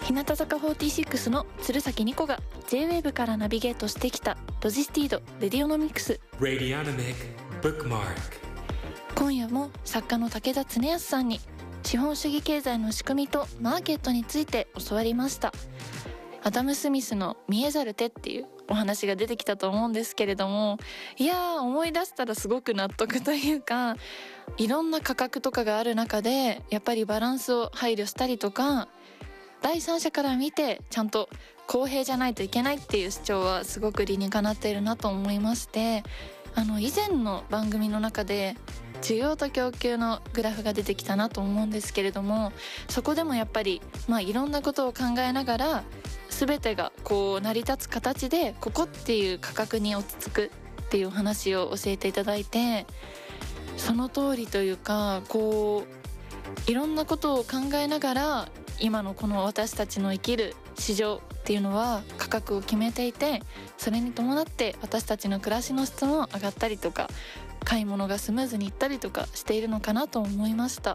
日向坂46の鶴崎ニコが J-WAVE からナビゲートしてきたロジスティードレディオノミクス。今夜も作家の武田恒康さんに資本主義経済の仕組みとマーケットについて教わりました。アダム・スミスの見えざる手っていうお話が出てきたと思うんですけれども、いやー、思い出したらすごく納得というか、いろんな価格とかがある中でやっぱりバランスを配慮したりとか、第三者から見てちゃんと公平じゃないといけないっていう主張はすごく理にかなっているなと思いまして、以前の番組の中で需要と供給のグラフが出てきたなと思うんですけれども、そこでもやっぱりいろんなことを考えながら全てがこう成り立つ形でここっていう価格に落ち着くっていう話を教えていただいて、その通りというか、こういろんなことを考えながら今のこの私たちの生きる市場っていうのは価格を決めていて、それに伴って私たちの暮らしの質も上がったりとか、買い物がスムーズにいったりとかしているのかなと思いました。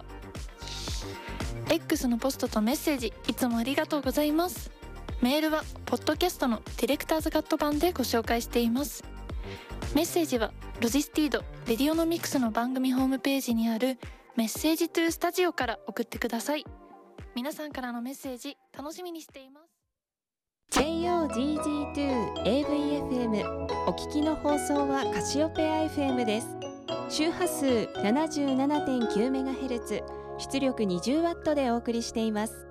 X のポストとメッセージいつもありがとうございます。メールはポッドキャストのディレクターズカット版でご紹介しています。メッセージはロジスティードレディオノミクスの番組ホームページにあるメッセージトゥースタジオから送ってください。皆さんからのメッセージ楽しみにしています。 JOGG2AVFM お聞きの放送はカシオペア FM です。周波数 77.9MHz 出力 20W でお送りしています。